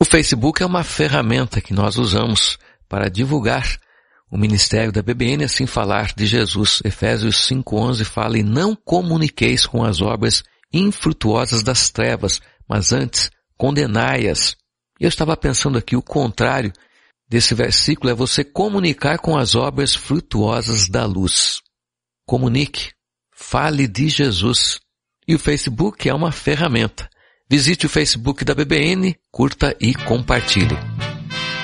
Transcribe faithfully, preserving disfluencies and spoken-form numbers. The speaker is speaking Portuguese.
Facebook é uma ferramenta que nós usamos para divulgar o ministério da B B N, assim falar de Jesus. Efésios cinco, onze fala: e não comuniqueis com as obras infrutuosas das trevas, mas antes condenai-as. Eu estava pensando aqui, o contrário desse versículo é você comunicar com as obras frutuosas da luz. Comunique, fale de Jesus. E o Facebook é uma ferramenta. Visite o Facebook da B B N, curta e compartilhe.